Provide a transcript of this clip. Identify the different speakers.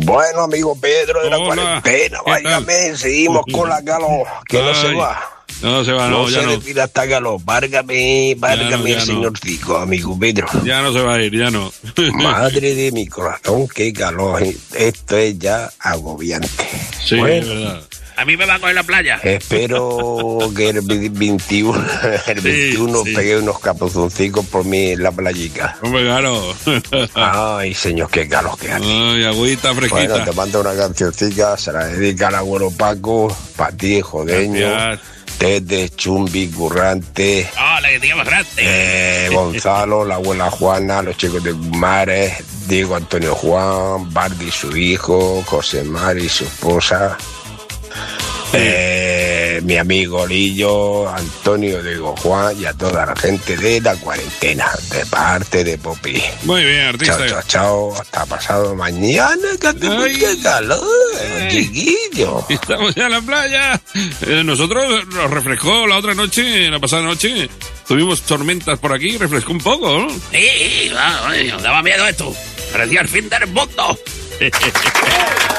Speaker 1: Bueno, amigo Pedro de la
Speaker 2: Hola.
Speaker 1: cuarentena,
Speaker 2: ¿Qué tal?
Speaker 1: váyame, seguimos con la calor, que no se
Speaker 2: Ay,
Speaker 1: va.
Speaker 2: No se va,
Speaker 1: No
Speaker 2: ya
Speaker 1: se
Speaker 2: no.
Speaker 1: retira esta calor, válgame,
Speaker 2: ya no.
Speaker 1: señorcico, amigo Pedro.
Speaker 2: Ya no se va a ir, ya no.
Speaker 1: Madre de mi corazón, qué calor. Esto es ya agobiante.
Speaker 2: Sí,
Speaker 1: Bueno,
Speaker 2: es verdad.
Speaker 3: A mí me va a coger la playa.
Speaker 1: espero que el 21,
Speaker 2: Sí.
Speaker 1: pegue unos capuzoncicos por mí en la playica.
Speaker 2: Hombre, claro.
Speaker 1: Ay, señor, qué calor que hace.
Speaker 2: Ay, agüita
Speaker 1: Bueno,
Speaker 2: fresquita.
Speaker 1: te mando una cancioncita, se la dedica al abuelo Paco, para ti, jodeño,
Speaker 2: Gracias.
Speaker 1: Tete, Chumbi, Currante,
Speaker 3: Hola, que te llamas grande.
Speaker 1: Gonzalo, la abuela Juana, los chicos de Mares, Diego Antonio Juan, Bardi, su hijo, José Mari, su esposa, mi amigo Lillo, Antonio Diego Juan y a toda la gente de la cuarentena, de parte de Popi.
Speaker 2: Muy bien, artista.
Speaker 1: Chao, chao, chao. Hasta pasado mañana, que hace
Speaker 2: Ay.
Speaker 1: mucho calor, chiquillo.
Speaker 2: Estamos ya en la playa. Nosotros nos refrescó la otra noche, la pasada noche. Tuvimos tormentas por aquí, refrescó un poco, ¿no?
Speaker 3: Sí, daba miedo esto. Parecía el fin del mundo.